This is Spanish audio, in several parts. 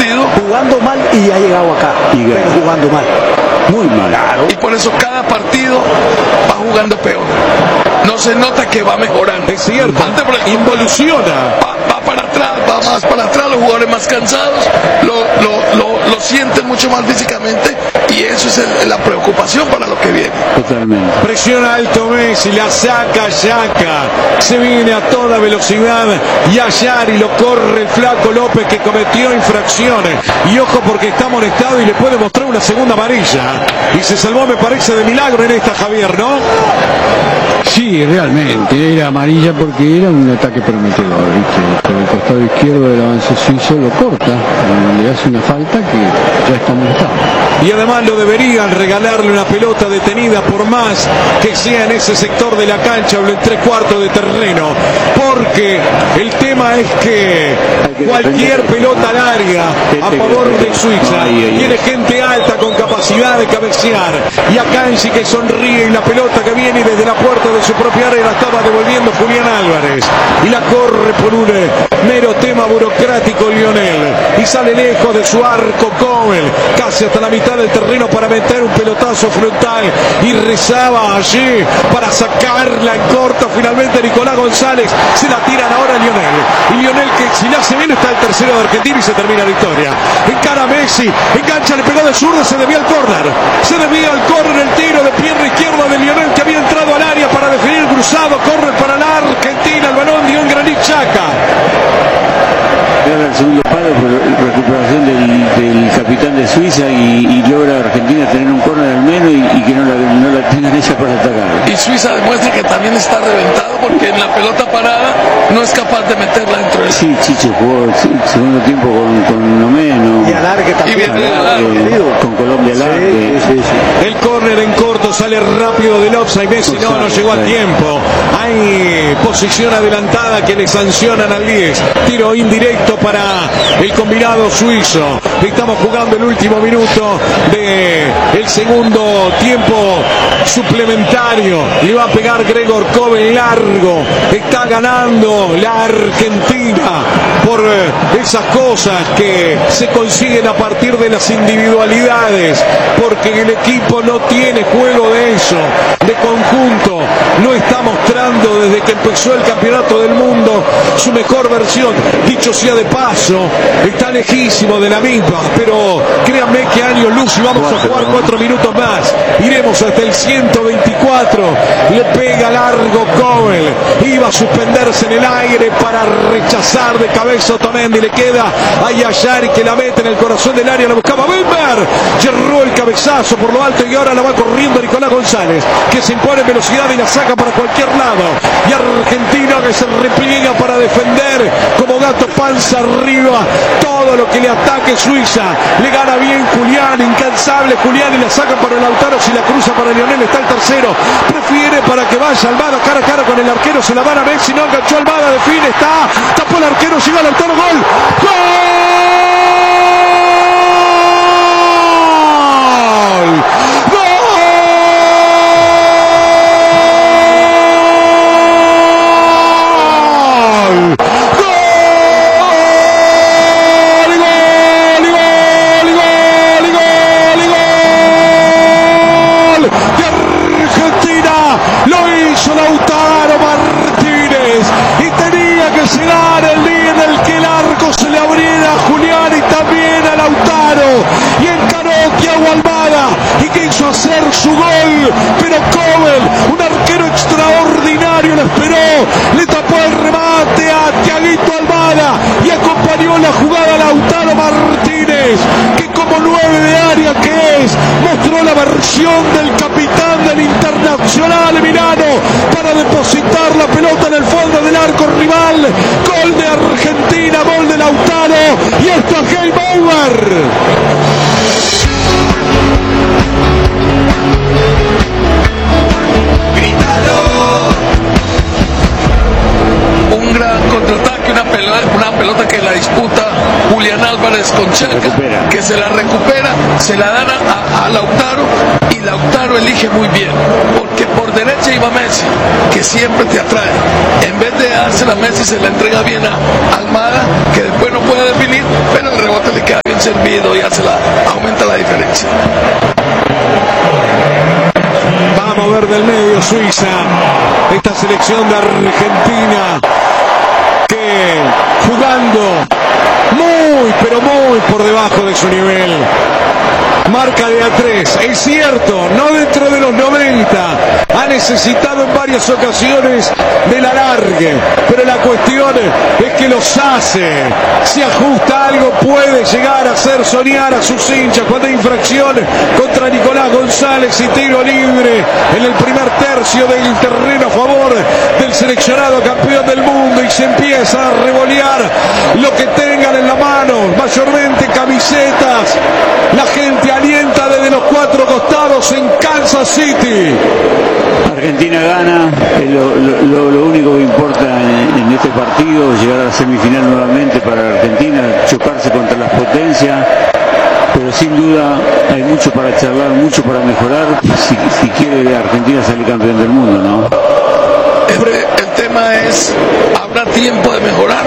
partido. Jugando mal y ha llegado acá. Pero jugando mal. Muy mal. Claro. Y por eso cada partido va jugando peor. No se nota que va mejorando. Es cierto. Involuciona. Va para atrás, va más para atrás, los jugadores más cansados, lo sienten mucho más físicamente, y eso es la preocupación para lo que viene. Totalmente. Presiona alto Messi, la saca Xhaka, se viene a toda velocidad y Ayari lo corre el flaco López, que cometió infracciones, y ojo porque está amonestado y le puede mostrar una segunda amarilla, y se salvó, me parece, de milagro en esta, Javier, ¿no? Sí, realmente, era amarilla porque era un ataque prometedor, ¿viste? Por el costado izquierdo del avance suizo lo corta, le hace una falta que ya está amonestado. Y además lo deberían regalarle una pelota detenida, por más que sea en ese sector de la cancha o en 3/4 de terreno, porque el tema es que cualquier pelota larga a favor de Suiza tiene gente alta con capacidad de cabecear, y Akanji que sonríe, y la pelota que viene desde la puerta de su propia área la estaba devolviendo Julián Álvarez, y la corre por un mero tema burocrático Lionel, y sale lejos de su arco Cohen, casi hasta la mitad del terreno para meter un pelotazo frontal, y rezaba allí para sacarla en corto. Finalmente Nicolás González, se la tiran ahora a Lionel, y Lionel, que si la hace bien, está el tercero de Argentina y se termina la victoria. Encara a Messi, engancha, le pegó de zurdo, se desvía al córner, el tiro de pierna izquierda de Lionel, que había entrado al área para definir cruzado, corre para la Argentina, el balón dio en Granit Xhaka. Era el segundo palo por recuperación del capitán de Suiza, y logra Argentina tener un córner al menos y que no la tengan ella para atacar. Y Suiza demuestra que también está reventado, porque en la pelota parada no es capaz de meterla dentro de... Sí, Chicho jugó el segundo tiempo con Nomeno. Y Alargue también. Con Colombia Alargue. Sí. El córner en corto sale rápido del offside. Messi no llegó a tiempo. Hay posición adelantada que le sancionan al 10. Tiro indirecto para el combinado suizo. Estamos jugando el último minuto del segundo tiempo suplementario. Le va a pegar Gregor Kobel largo. Está ganando la Argentina por esas cosas que se consiguen a partir de las individualidades, porque el equipo no tiene juego de eso, de conjunto. No está mostrando desde que empezó el campeonato del mundo su mejor versión. Dicho sea de paso, está lejísimo de la misma, pero créanme que años luz, y vamos a jugar 4 minutos más. Iremos hasta el 124. Le pega largo Kobel, iba a suspenderse en el aire para rechazar de cabeza Otamendi. Le queda a Ayari, que la mete en el corazón del área, la buscaba Bember, cerró el cabezazo por lo alto, y ahora la va corriendo Nicolás González, que se impone en velocidad y la saca para cualquier lado, y Argentina que se repliega para defender como gato panza arriba todo lo que le ataque Suiza. Le gana bien Julián, incansable Julián, y la saca para Lautaro. Si la cruza para Lionel, está el tercero, prefiere para que vaya Almada cara a cara con el arquero, se la van a Messi, no enganchó Almada, define, tapó el arquero, llega Lautaro, gol. Lautaro Martínez, y tenía que llegar el líder del que el arco se le abriera a Julián y también a Lautaro, y encaró Thiago Almada y quiso hacer su gol, pero Kobel, un arquero extraordinario, lo esperó, le tapó el remate a Thiaguito Almada y acompañó la jugada a Lautaro Martínez, que como 9 de área que es, mostró la versión del capitán del Internacional Milano para depositar la pelota en el fondo del arco rival. Gol de Argentina, gol de Lautaro, y esto es game over. Un gran contraataque, una pelota que la disputa Julián Álvarez con Xhaka, que se la recupera, se la dan a Lautaro, y Lautaro elige muy bien, porque por derecha iba Messi, que siempre te atrae. En vez de dársela a Messi, se la entrega bien a Almada, que después no puede definir, pero el rebote le queda bien Suiza. Esta selección de Argentina que jugando muy, pero muy por debajo de su nivel. Marca de A3, es cierto, no dentro de los 90, ha necesitado en varias ocasiones del alargue, pero la cuestión es que los hace, si ajusta algo puede llegar a hacer soñar a sus hinchas cuando hay infracción contra Nicolás González y tiro libre en el primer tercio del terreno a favor del seleccionado campeón del mundo y se empieza a revolear lo que tengan en la mano, mayormente camisetas, la gente alienta desde los cuatro costados en Kansas City. Argentina gana, lo único que importa en este partido, llegar a la semifinal nuevamente para Argentina, chocarse contra las potencias, pero sin duda hay mucho para charlar, mucho para mejorar, si quiere Argentina salir campeón del mundo, ¿no? El tema es, ¿habrá tiempo de mejorar?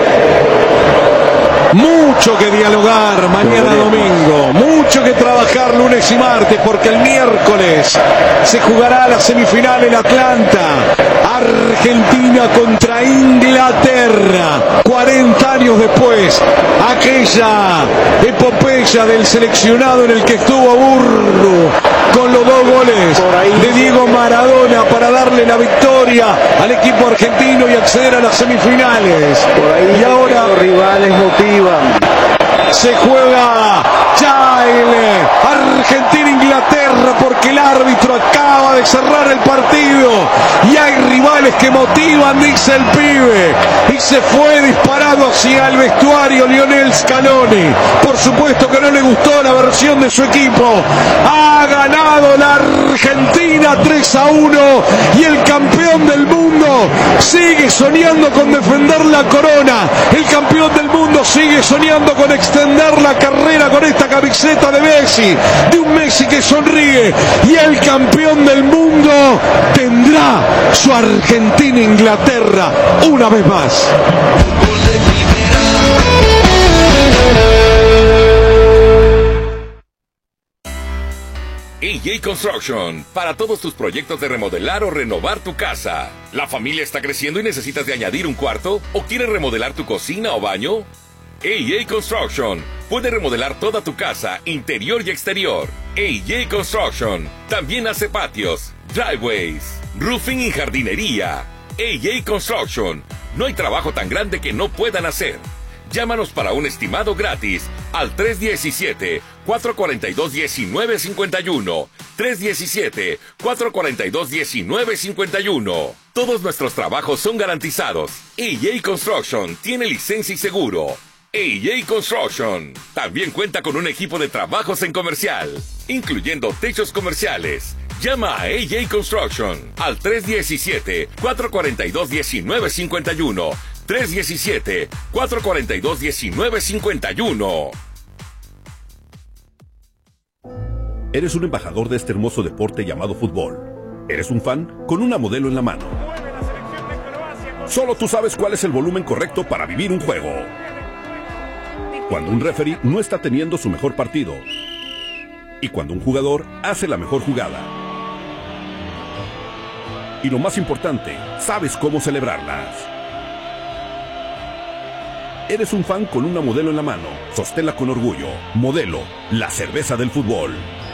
Mucho que dialogar mañana domingo, mucho que trabajar lunes y martes, porque el miércoles se jugará la semifinal en Atlanta. Argentina contra Inglaterra, 40 años después, aquella epopeya del seleccionado en el que estuvo Burru con los 2 goles de Diego Maradona para darle la victoria al equipo argentino y acceder a las semifinales. Por ahí y ahora los rivales motivan. se juega ya el Argentina-Inglaterra porque el árbitro acaba de cerrar el partido y hay rivales que motivan, dice el pibe, y se fue disparado hacia el vestuario Lionel Scaloni. Por supuesto que no le gustó la versión de su equipo. Ha ganado la Argentina 3-1 y el campeón del mundo sigue soñando con defender la corona. El campeón del mundo sigue soñando con extender la carrera con esta camiseta de Messi, de un Messi que sonríe, y el campeón del mundo tendrá su Argentina-Inglaterra una vez más. AJ Construction, para todos tus proyectos de remodelar o renovar tu casa. ¿La familia está creciendo y necesitas de añadir un cuarto? ¿O quieres remodelar tu cocina o baño? AJ Construction puede remodelar toda tu casa, interior y exterior. AJ Construction también hace patios, driveways, roofing y jardinería. AJ Construction, no hay trabajo tan grande que no puedan hacer. Llámanos para un estimado gratis al 317-442-1951. 317-442-1951. Todos nuestros trabajos son garantizados. AJ Construction tiene licencia y seguro. AJ Construction también cuenta con un equipo de trabajos en comercial, incluyendo techos comerciales. Llama a AJ Construction al 317-442-1951. 317-442-1951. Eres un embajador de este hermoso deporte llamado fútbol. Eres un fan con una modelo en la mano. Solo tú sabes cuál es el volumen correcto para vivir un juego. Cuando un referee no está teniendo su mejor partido. Y cuando un jugador hace la mejor jugada. Y lo más importante, sabes cómo celebrarlas. Eres un fan con una modelo en la mano. Sosténla con orgullo. Modelo, la cerveza del fútbol.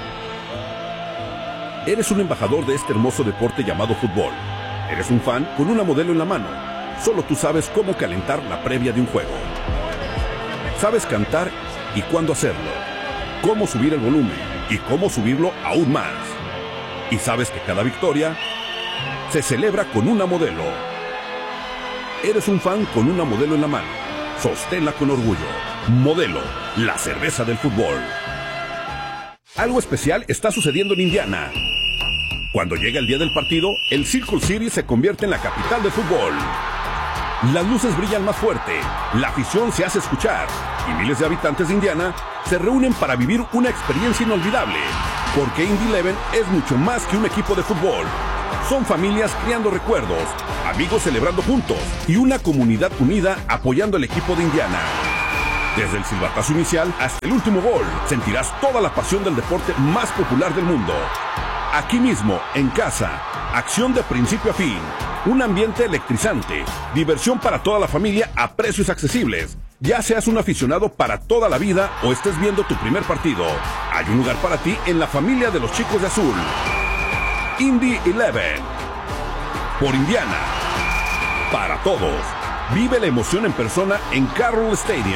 Eres un embajador de este hermoso deporte llamado fútbol. Eres un fan con una modelo en la mano. Solo tú sabes cómo calentar la previa de un juego. Sabes cantar y cuándo hacerlo. Cómo subir el volumen y cómo subirlo aún más. Y sabes que cada victoria se celebra con una modelo. Eres un fan con una modelo en la mano. Sosténla con orgullo. Modelo, la cerveza del fútbol. Algo especial está sucediendo en Indiana. Cuando llega el día del partido, el Circle City se convierte en la capital del fútbol. Las luces brillan más fuerte, la afición se hace escuchar y miles de habitantes de Indiana se reúnen para vivir una experiencia inolvidable. Porque Indy 11 es mucho más que un equipo de fútbol. Son familias creando recuerdos, amigos celebrando juntos y una comunidad unida apoyando al equipo de Indiana. Desde el silbatazo inicial hasta el último gol, sentirás toda la pasión del deporte más popular del mundo. Aquí mismo, en casa. Acción de principio a fin. Un ambiente electrizante. Diversión para toda la familia a precios accesibles. Ya seas un aficionado para toda la vida o estés viendo tu primer partido, hay un lugar para ti en la familia de los chicos de azul. Indy 11. Por Indiana. Para todos. Vive la emoción en persona en Carroll Stadium.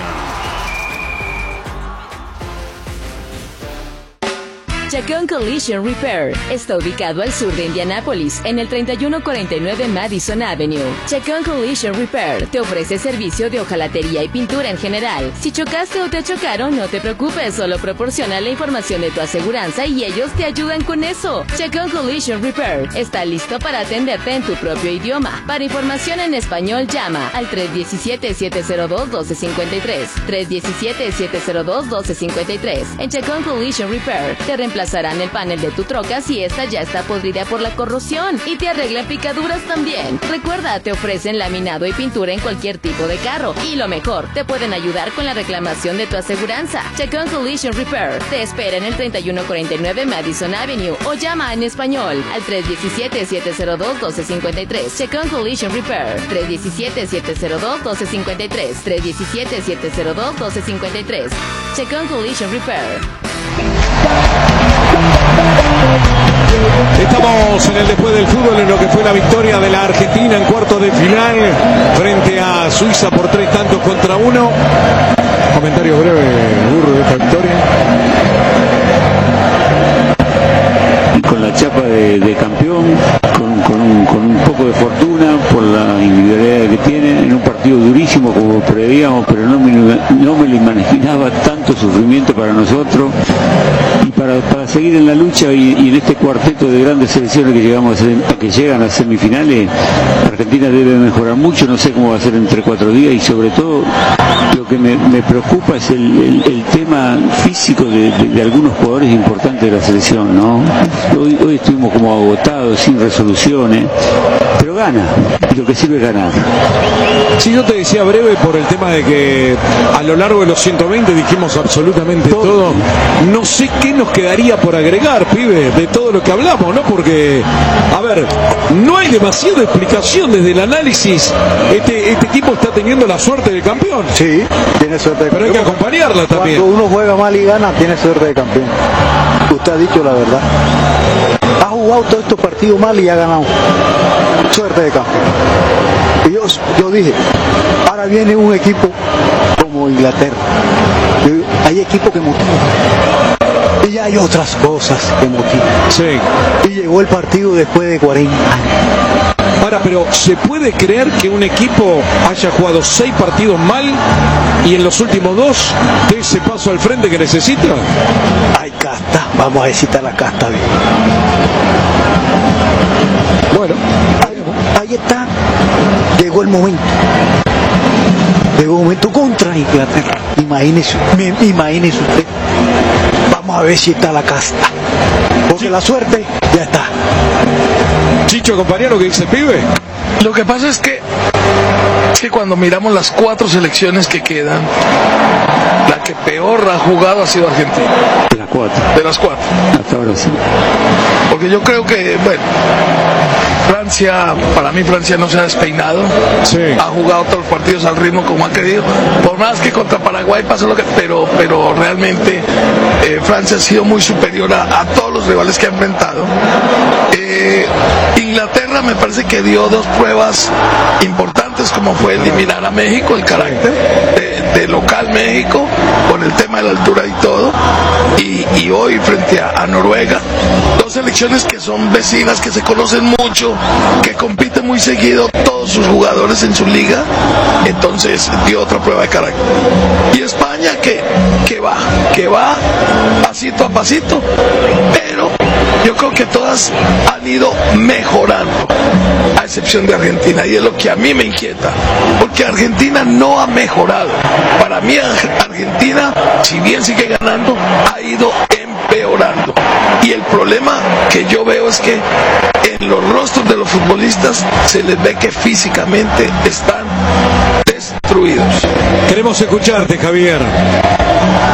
Chacón Collision Repair está ubicado al sur de Indianápolis, en el 3149 Madison Avenue. Chacón Collision Repair te ofrece servicio de hojalatería y pintura en general. Si chocaste o te chocaron, no te preocupes, solo proporciona la información de tu aseguranza y ellos te ayudan con eso. Chacón Collision Repair está listo para atenderte en tu propio idioma. Para información en español, llama al 317-702-1253. 317-702-1253. En Chacón Collision Repair te reemplazarán el panel de tu troca si esta ya está podrida por la corrosión y te arreglan picaduras también. Recuerda, te ofrecen laminado y pintura en cualquier tipo de carro y lo mejor, te pueden ayudar con la reclamación de tu aseguranza. Chacón Collision Repair te espera en el 3149 Madison Avenue o llama en español al 317-702-1253. Chacón Collision Repair 317-702-1253. 317-702-1253. Chacón Collision Repair. Estamos en el después del fútbol, en lo que fue la victoria de la Argentina en cuartos de final frente a Suiza por 3-1. Comentario breve, Burro, de esta victoria. Con la chapa de campeón, con un poco de fortuna por la individualidad que tiene, en un partido durísimo como preveíamos, pero no me lo imaginaba tanto sufrimiento para nosotros y para seguir en la lucha y en este cuarteto de grandes selecciones que llegan a semifinales. Argentina debe mejorar mucho, no sé cómo va a ser entre 4 días y sobre todo lo que me preocupa es el tema físico de algunos jugadores importantes de la selección, ¿no? Hoy estuvimos como agotados, sin resoluciones, pero gana, y lo que sirve es ganar. Si yo te decía breve por el tema de que a lo largo de los 120 dijimos absolutamente todo, no sé qué nos quedaría por agregar, pibe, de todo lo que hablamos, ¿no? Porque, a ver, no hay demasiada explicación desde el análisis. Este equipo está teniendo la suerte de campeón. Sí, tiene suerte de campeón. Pero hay que acompañarla también. Cuando uno juega mal y gana, tiene suerte de campeón. Usted ha dicho la verdad. Ha jugado todos estos partidos mal y ha ganado. Suerte de campeón. Y yo dije, ahora viene un equipo como Inglaterra. Hay equipos que motivan. Y hay otras cosas que motivan. Sí. Y llegó el partido después de 40 años. Ahora, pero ¿se puede creer que un equipo haya jugado 6 partidos mal y en los últimos 2 dé ese paso al frente que necesita? Hay casta, vamos a necesitar la casta bien. Bueno, ahí está, llegó el momento. Llegó el momento contra Inglaterra. Imagínese usted. Vamos a ver si está la casta. Porque la suerte ya está. Chicho, compañero, ¿qué dice, pibe? Lo que pasa es que cuando miramos las 4 selecciones que quedan, la que peor ha jugado ha sido Argentina. De las 4. De las 4. Hasta ahora sí. Porque yo creo que, bueno, para mí Francia no se ha despeinado. Sí. Ha jugado todos los partidos al ritmo como ha querido. Por más que contra Paraguay pasó lo que... Pero realmente Francia ha sido muy superior a todos los rivales que ha enfrentado. Inglaterra me parece que dio 2 pruebas importantes, como fue eliminar a México, el carácter de local México, por el tema de la altura y todo, y hoy frente a Noruega, 2 selecciones que son vecinas, que se conocen mucho, que compiten muy seguido todos sus jugadores en su liga, entonces dio otra prueba de carácter. Y España que va pasito a pasito, pero yo creo que todas han ido mejorando, a excepción de Argentina, y es lo que a mí me inquieta, porque Argentina no ha mejorado. Para mí Argentina, si bien sigue ganando, ha ido empeorando. Y el problema que yo veo es que en los rostros de los futbolistas se les ve que físicamente están destruidos. Queremos escucharte, Javier.